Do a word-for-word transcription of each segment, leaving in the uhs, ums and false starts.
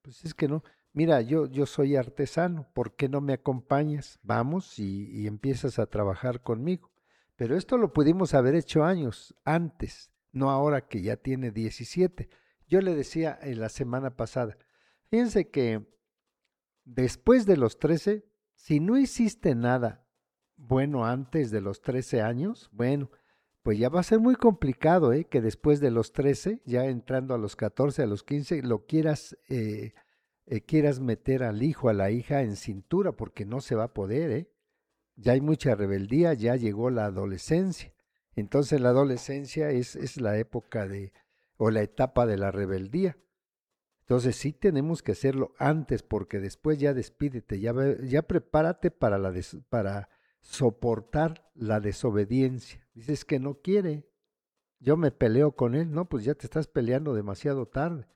Pues es que no. Mira, yo, yo soy artesano, ¿por qué no me acompañas? Vamos y, y empiezas a trabajar conmigo. Pero esto lo pudimos haber hecho años antes, no ahora que ya tiene diecisiete. Yo le decía en la semana pasada, fíjense que después de los trece, si no hiciste nada bueno antes de los trece años, bueno, pues ya va a ser muy complicado, ¿eh? Que después de los trece, ya entrando a los catorce, a los quince, lo quieras, eh, eh, quieras meter al hijo, a la hija en cintura, porque no se va a poder, ¿eh? Ya hay mucha rebeldía, ya llegó la adolescencia. Entonces la adolescencia es, es la época de, o la etapa de la rebeldía. Entonces sí tenemos que hacerlo antes porque después ya despídete, ya, ve- ya prepárate para, la des- para soportar la desobediencia. Dices que no quiere, yo me peleo con él, no, pues ya te estás peleando demasiado tarde.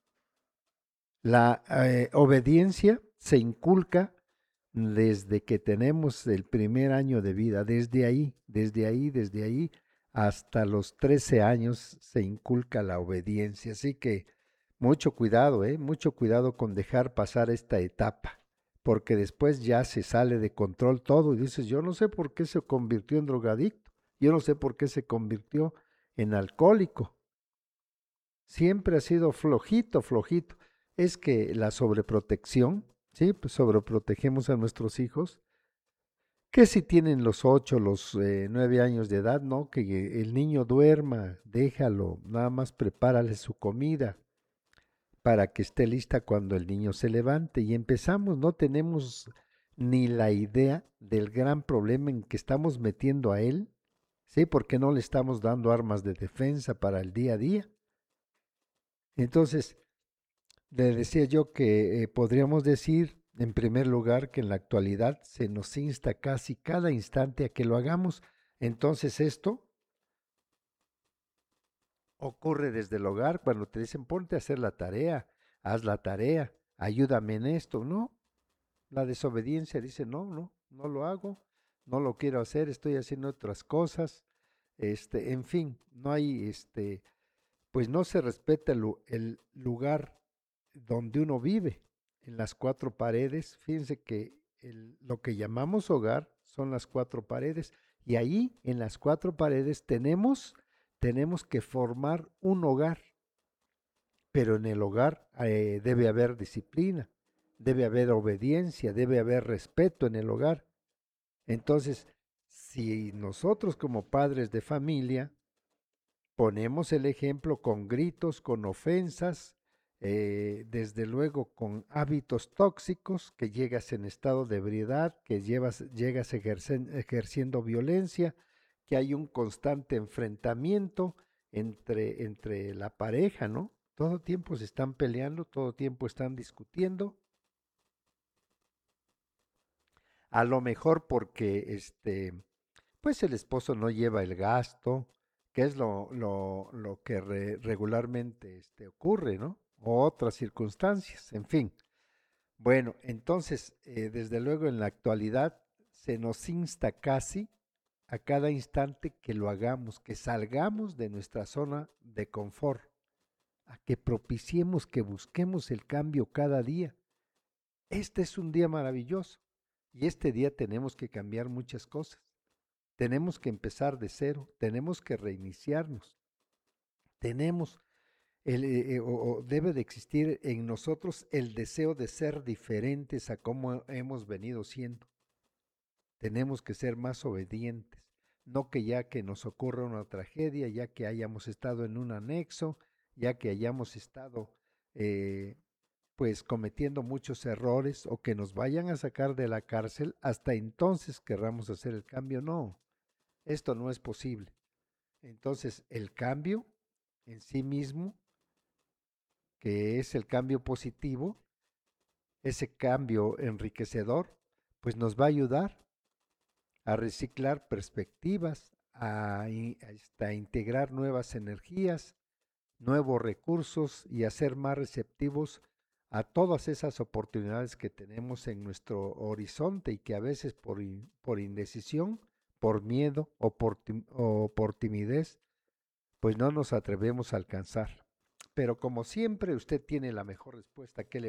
La eh, obediencia se inculca desde que tenemos el primer año de vida, desde ahí, desde ahí, desde ahí hasta los trece años se inculca la obediencia. Así que mucho cuidado, ¿eh? Mucho cuidado con dejar pasar esta etapa, porque después ya se sale de control todo y dices, yo no sé por qué se convirtió en drogadicto, yo no sé por qué se convirtió en alcohólico. Siempre ha sido flojito, flojito. Es que la sobreprotección, ¿sí? Pues sobreprotegemos a nuestros hijos, que si tienen los ocho, los eh, nueve años de edad, ¿no? Que el niño duerma, déjalo, nada más prepárale su comida para que esté lista cuando el niño se levante. Y empezamos, no tenemos ni la idea del gran problema en que estamos metiendo a él, ¿sí? Porque no le estamos dando armas de defensa para el día a día. Entonces, le decía yo que eh, podríamos decir, en primer lugar, que en la actualidad se nos insta casi cada instante a que lo hagamos. Entonces esto ocurre desde el hogar, cuando te dicen ponte a hacer la tarea, haz la tarea, ayúdame en esto. No, la desobediencia dice no, no, no lo hago, no lo quiero hacer, estoy haciendo otras cosas. Este, en fin, no hay este, pues no se respeta el, lu- el lugar donde uno vive, en las cuatro paredes. Fíjense que el- lo que llamamos hogar son las cuatro paredes y ahí en las cuatro paredes tenemos, tenemos que formar un hogar, pero en el hogar eh, debe haber disciplina, debe haber obediencia, debe haber respeto en el hogar. Entonces, si nosotros como padres de familia ponemos el ejemplo con gritos, con ofensas, eh, desde luego con hábitos tóxicos, que llegas en estado de ebriedad, que llevas, llegas ejercen- ejerciendo violencia, que hay un constante enfrentamiento entre, entre la pareja, ¿no? Todo tiempo se están peleando, todo tiempo están discutiendo, a lo mejor porque este, pues el esposo no lleva el gasto, que es lo, lo, lo que re- regularmente este, ocurre, ¿no? O otras circunstancias, en fin. Bueno, entonces, eh, desde luego en la actualidad se nos insta casi a cada instante que lo hagamos, que salgamos de nuestra zona de confort, a que propiciemos, que busquemos el cambio cada día. Este es un día maravilloso y este día tenemos que cambiar muchas cosas. Tenemos que empezar de cero, tenemos que reiniciarnos, tenemos, el, eh, eh, o, o debe de existir en nosotros el deseo de ser diferentes a como hemos venido siendo. Tenemos que ser más obedientes, no que ya que nos ocurra una tragedia, ya que hayamos estado en un anexo, ya que hayamos estado eh, pues cometiendo muchos errores o que nos vayan a sacar de la cárcel, hasta entonces querramos hacer el cambio. No, esto no es posible. Entonces, el cambio en sí mismo, que es el cambio positivo, ese cambio enriquecedor, pues nos va a ayudar a reciclar perspectivas, a, in- hasta integrar nuevas energías, nuevos recursos y a ser más receptivos a todas esas oportunidades que tenemos en nuestro horizonte y que a veces por, in- por indecisión, por miedo o por, tim- o por timidez, pues no nos atrevemos a alcanzar. Pero como siempre, usted tiene la mejor respuesta que le